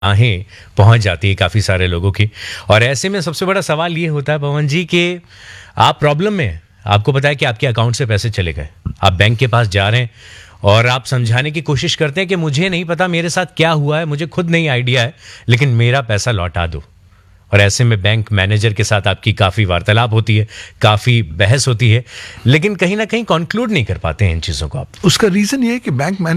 आहें पहुंच जाती है काफ़ी सारे लोगों की। और ऐसे में सबसे बड़ा सवाल ये होता है पवन जी कि आप प्रॉब्लम में हैं, आपको पता है कि आपके अकाउंट से पैसे चले गए, आप बैंक के पास जा रहे हैं और आप समझाने की कोशिश करते हैं कि मुझे नहीं पता मेरे साथ क्या हुआ है, मुझे खुद नहीं आइडिया है, लेकिन मेरा पैसा लौटा दो। और ऐसे में बैंक मैनेजर के साथ आपकी काफ़ी वार्तालाप होती है, काफ़ी बहस होती है, लेकिन कहीं ना कहीं कंक्लूड नहीं कर पाते हैं इन चीज़ों को आप। उसका रीज़न ये है कि बैंक